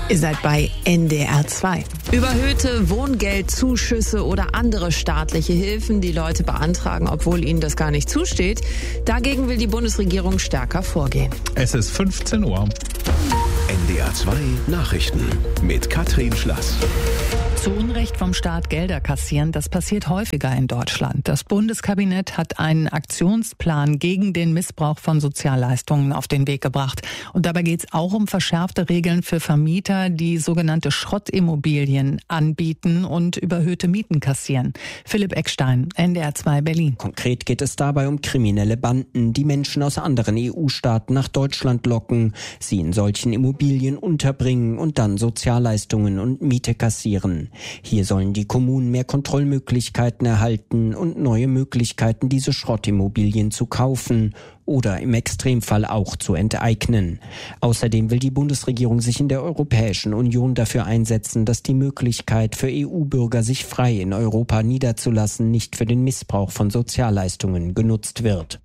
Ihr seid bei NDR 2. Überhöhte Wohngeldzuschüsse oder andere staatliche Hilfen, die Leute beantragen, obwohl ihnen das gar nicht zusteht. Dagegen will die Bundesregierung stärker vorgehen. Es ist 15 Uhr. NDR 2 Nachrichten mit Katrin Schlass. Zu Unrecht vom Staat Gelder kassieren, das passiert häufiger in Deutschland. Das Bundeskabinett hat einen Aktionsplan gegen den Missbrauch von Sozialleistungen auf den Weg gebracht. Und dabei geht es auch um verschärfte Regeln für Vermieter, die sogenannte Schrottimmobilien anbieten und überhöhte Mieten kassieren. Philipp Eckstein, NDR 2 Berlin. Konkret geht es dabei um kriminelle Banden, die Menschen aus anderen EU-Staaten nach Deutschland locken, sie in solchen Immobilien unterbringen und dann Sozialleistungen und Miete kassieren. Hier sollen die Kommunen mehr Kontrollmöglichkeiten erhalten und neue Möglichkeiten, diese Schrottimmobilien zu kaufen oder im Extremfall auch zu enteignen. Außerdem will die Bundesregierung sich in der Europäischen Union dafür einsetzen, dass die Möglichkeit für EU-Bürger, sich frei in Europa niederzulassen, nicht für den Missbrauch von Sozialleistungen genutzt wird.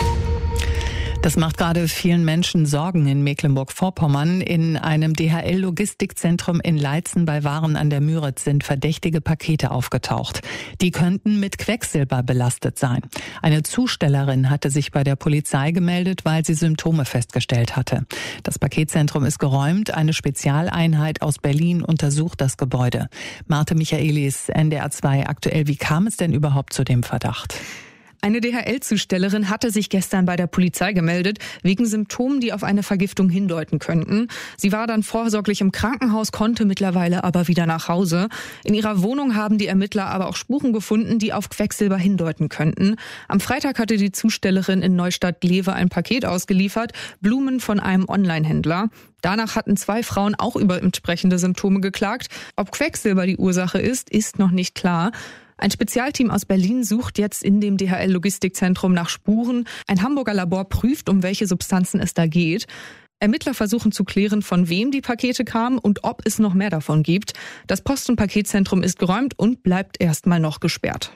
Das macht gerade vielen Menschen Sorgen in Mecklenburg-Vorpommern. In einem DHL-Logistikzentrum in Leitzen bei Waren an der Müritz sind verdächtige Pakete aufgetaucht. Die könnten mit Quecksilber belastet sein. Eine Zustellerin hatte sich bei der Polizei gemeldet, weil sie Symptome festgestellt hatte. Das Paketzentrum ist geräumt. Eine Spezialeinheit aus Berlin untersucht das Gebäude. Marte Michaelis, NDR 2 aktuell. Wie kam es denn überhaupt zu dem Verdacht? Eine DHL-Zustellerin hatte sich gestern bei der Polizei gemeldet, wegen Symptomen, die auf eine Vergiftung hindeuten könnten. Sie war dann vorsorglich im Krankenhaus, konnte mittlerweile aber wieder nach Hause. In ihrer Wohnung haben die Ermittler aber auch Spuren gefunden, die auf Quecksilber hindeuten könnten. Am Freitag hatte die Zustellerin in Neustadt-Glewe ein Paket ausgeliefert, Blumen von einem Online-Händler. Danach hatten 2 Frauen auch über entsprechende Symptome geklagt. Ob Quecksilber die Ursache ist noch nicht klar. Ein Spezialteam aus Berlin sucht jetzt in dem DHL-Logistikzentrum nach Spuren. Ein Hamburger Labor prüft, um welche Substanzen es da geht. Ermittler versuchen zu klären, von wem die Pakete kamen und ob es noch mehr davon gibt. Das Post- und Paketzentrum ist geräumt und bleibt erstmal noch gesperrt.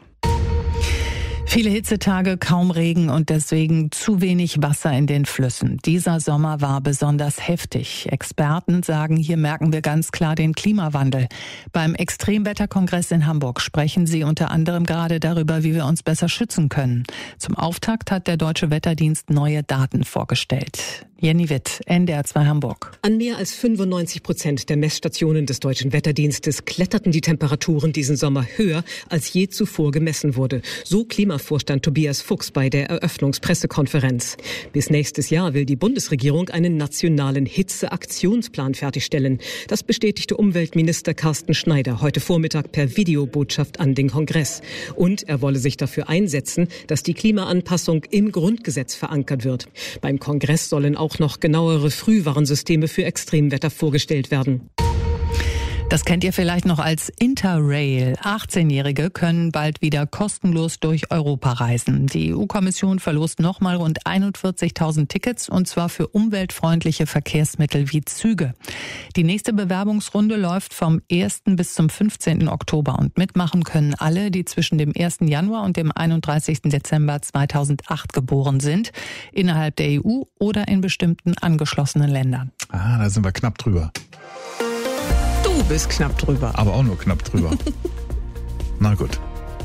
Viele Hitzetage, kaum Regen und deswegen zu wenig Wasser in den Flüssen. Dieser Sommer war besonders heftig. Experten sagen, hier merken wir ganz klar den Klimawandel. Beim Extremwetterkongress in Hamburg sprechen sie unter anderem gerade darüber, wie wir uns besser schützen können. Zum Auftakt hat der Deutsche Wetterdienst neue Daten vorgestellt. Jenny Witt, NDR 2 Hamburg. An mehr als 95% der Messstationen des Deutschen Wetterdienstes kletterten die Temperaturen diesen Sommer höher, als je zuvor gemessen wurde. So Klimavorstand Tobias Fuchs bei der Eröffnungspressekonferenz. Bis nächstes Jahr will die Bundesregierung einen nationalen Hitzeaktionsplan fertigstellen. Das bestätigte Umweltminister Carsten Schneider heute Vormittag per Videobotschaft an den Kongress. Und er wolle sich dafür einsetzen, dass die Klimaanpassung im Grundgesetz verankert wird. Beim Kongress sollen auch noch genauere Frühwarnsysteme für Extremwetter vorgestellt werden. Das kennt ihr vielleicht noch als Interrail. 18-Jährige können bald wieder kostenlos durch Europa reisen. Die EU-Kommission verlost nochmal rund 41.000 Tickets, und zwar für umweltfreundliche Verkehrsmittel wie Züge. Die nächste Bewerbungsrunde läuft vom 1. bis zum 15. Oktober und mitmachen können alle, die zwischen dem 1. Januar und dem 31. Dezember 2008 geboren sind, innerhalb der EU oder in bestimmten angeschlossenen Ländern. Da sind wir knapp drüber. Du bist knapp drüber. Aber auch nur knapp drüber. Na gut.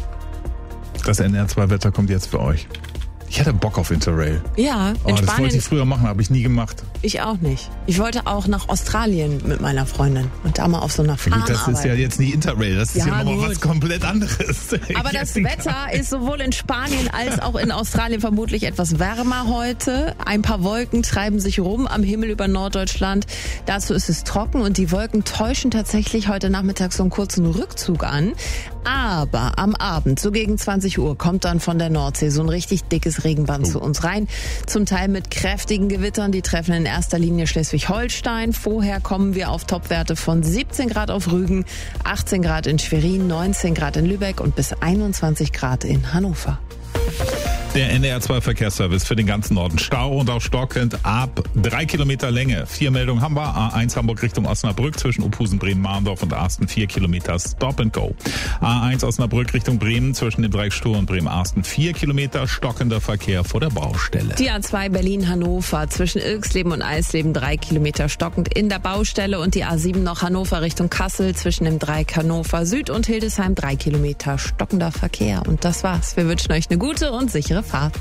Das NDR 2 Wetter kommt jetzt für euch. Ich hatte Bock auf Interrail. Ja, in das Spanien. wollte ich früher machen, habe ich nie gemacht. Ich auch nicht. Ich wollte auch nach Australien mit meiner Freundin und da mal auf so einer Farm Gut, das ist ja jetzt nicht Interrail, das ist ja nochmal was komplett anderes. Aber das Wetter ist sowohl in Spanien als auch in Australien vermutlich etwas wärmer heute. Ein paar Wolken treiben sich rum am Himmel über Norddeutschland. Dazu ist es trocken und die Wolken täuschen tatsächlich heute Nachmittag so einen kurzen Rückzug an. Aber am Abend, so gegen 20 Uhr, kommt dann von der Nordsee so ein richtig dickes Regenband zu uns rein. Zum Teil mit kräftigen Gewittern, die treffen in erster Linie Schleswig-Holstein. Vorher kommen wir auf Topwerte von 17 Grad auf Rügen, 18 Grad in Schwerin, 19 Grad in Lübeck und bis 21 Grad in Hannover. Der NDR2 Verkehrsservice für den ganzen Norden. Stau und auch stockend ab 3 Kilometer Länge. 4 Meldungen haben wir. A1 Hamburg Richtung Osnabrück zwischen Ophusen, Bremen, Mahndorf und Arsten 4 Kilometer Stop and Go. A1 Osnabrück Richtung Bremen zwischen dem Dreieck Stur und Bremen-Arsten 4 Kilometer stockender Verkehr vor der Baustelle. Die A2 Berlin-Hannover zwischen Ilksleben und Eisleben 3 Kilometer stockend in der Baustelle und die A7 noch Hannover Richtung Kassel zwischen dem Dreieck Hannover Süd und Hildesheim 3 Kilometer stockender Verkehr. Und das war's. Wir wünschen euch eine gute und sichere Fahrt.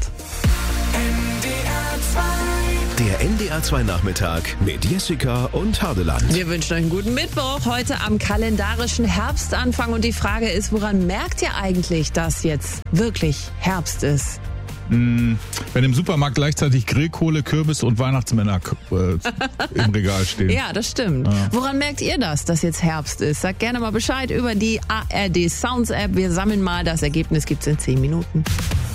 Der NDR2 Nachmittag mit Jessica und Hardeland. Wir wünschen euch einen guten Mittwoch, heute am kalendarischen Herbstanfang. Und die Frage ist, woran merkt ihr eigentlich, dass jetzt wirklich Herbst ist? Wenn im Supermarkt gleichzeitig Grillkohle, Kürbis und Weihnachtsmänner im Regal stehen. Ja, das stimmt. Ja. Woran merkt ihr das, dass jetzt Herbst ist? Sagt gerne mal Bescheid über die ARD Sounds App. Wir sammeln mal. Das Ergebnis gibt's in 10 Minuten.